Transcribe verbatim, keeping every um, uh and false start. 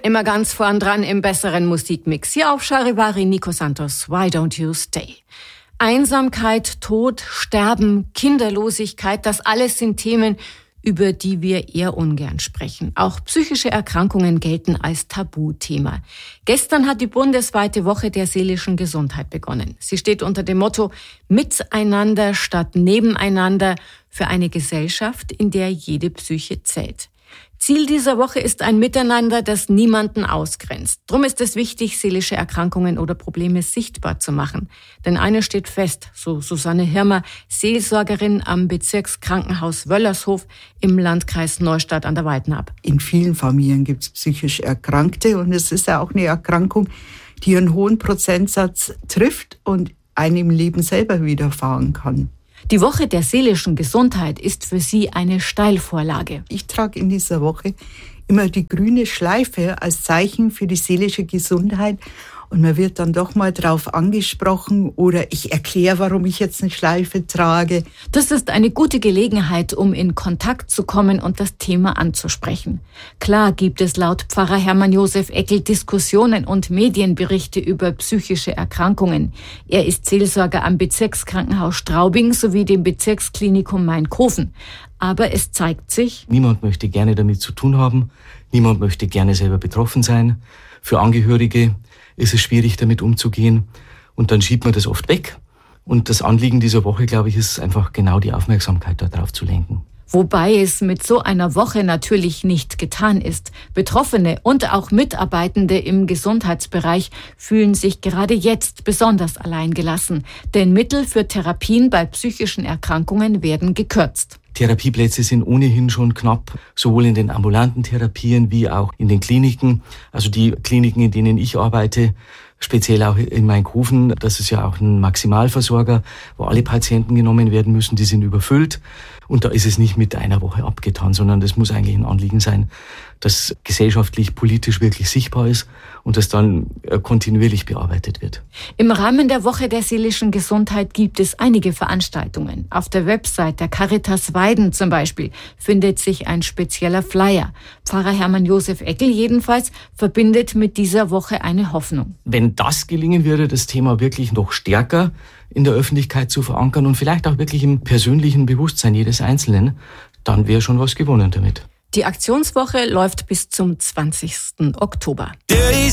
Immer ganz vorn dran im besseren Musikmix. Hier auf Charivari, Nico Santos, Why Don't You Stay? Einsamkeit, Tod, Sterben, Kinderlosigkeit, das alles sind Themen, über die wir eher ungern sprechen. Auch psychische Erkrankungen gelten als Tabuthema. Gestern hat die bundesweite Woche der seelischen Gesundheit begonnen. Sie steht unter dem Motto Miteinander statt Nebeneinander für eine Gesellschaft, in der jede Psyche zählt. Ziel dieser Woche ist ein Miteinander, das niemanden ausgrenzt. Drum ist es wichtig, seelische Erkrankungen oder Probleme sichtbar zu machen. Denn eines steht fest, so Susanne Hirmer, Seelsorgerin am Bezirkskrankenhaus Wöllershof im Landkreis Neustadt an der Waldnaab. In vielen Familien gibt es psychisch Erkrankte und es ist ja auch eine Erkrankung, die einen hohen Prozentsatz trifft und einem im Leben selber widerfahren kann. Die Woche der seelischen Gesundheit ist für Sie eine Steilvorlage. Ich trage in dieser Woche immer die grüne Schleife als Zeichen für die seelische Gesundheit. Und man wird dann doch mal drauf angesprochen oder ich erkläre, warum ich jetzt eine Schleife trage. Das ist eine gute Gelegenheit, um in Kontakt zu kommen und das Thema anzusprechen. Klar gibt es laut Pfarrer Hermann Josef Eckel Diskussionen und Medienberichte über psychische Erkrankungen. Er ist Seelsorger am Bezirkskrankenhaus Straubing sowie dem Bezirksklinikum Main-Kofen. Aber es zeigt sich, niemand möchte gerne damit zu tun haben. Niemand möchte gerne selber betroffen sein. Für Angehörige ist es schwierig, damit umzugehen. Und dann schiebt man das oft weg. Und das Anliegen dieser Woche, glaube ich, ist einfach genau die Aufmerksamkeit darauf zu lenken. Wobei es mit so einer Woche natürlich nicht getan ist. Betroffene und auch Mitarbeitende im Gesundheitsbereich fühlen sich gerade jetzt besonders alleingelassen. Denn Mittel für Therapien bei psychischen Erkrankungen werden gekürzt. Therapieplätze sind ohnehin schon knapp, sowohl in den ambulanten Therapien wie auch in den Kliniken. Also die Kliniken, in denen ich arbeite, speziell auch in Main-Kofen, das ist ja auch ein Maximalversorger, wo alle Patienten genommen werden müssen, die sind überfüllt. Und da ist es nicht mit einer Woche abgetan, sondern das muss eigentlich ein Anliegen sein, das gesellschaftlich, politisch wirklich sichtbar ist und das dann kontinuierlich bearbeitet wird. Im Rahmen der Woche der seelischen Gesundheit gibt es einige Veranstaltungen. Auf der Website der Caritas Weiden zum Beispiel findet sich ein spezieller Flyer. Pfarrer Hermann Josef Eckel jedenfalls verbindet mit dieser Woche eine Hoffnung. Wenn das gelingen würde, das Thema wirklich noch stärker in der Öffentlichkeit zu verankern und vielleicht auch wirklich im persönlichen Bewusstsein jedes Einzelnen, dann wäre schon was gewonnen damit. Die Aktionswoche läuft bis zum zwanzigsten Oktober.